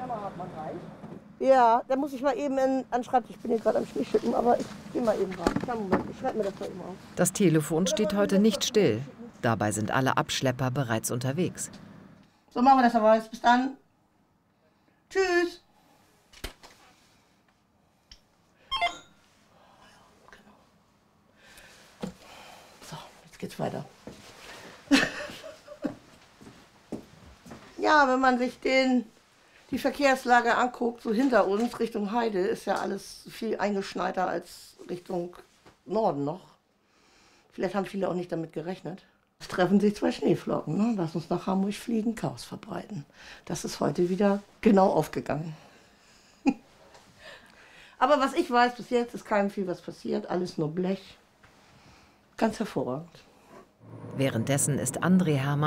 Ja, da muss ich mal eben an den Schreibtisch. Ich bin hier gerade am Schneeschippen, aber ich gehe mal eben rein. Moment, ich schreibe mir das mal eben auf. Das Telefon steht heute nicht still. Dabei sind alle Abschlepper bereits unterwegs. So machen wir das, Herr Weiß. Bis dann. Tschüss. So, jetzt geht's weiter. Ja, wenn man sich die Verkehrslage anguckt, so hinter uns Richtung Heide, ist ja alles viel eingeschneiter als Richtung Norden noch. Vielleicht haben viele auch nicht damit gerechnet. Es treffen sich zwei Schneeflocken, ne? Lass uns nach Hamburg fliegen, Chaos verbreiten. Das ist heute wieder genau aufgegangen. Aber was ich weiß, bis jetzt ist keinem viel was passiert, alles nur Blech. Ganz hervorragend. Währenddessen ist André Hermann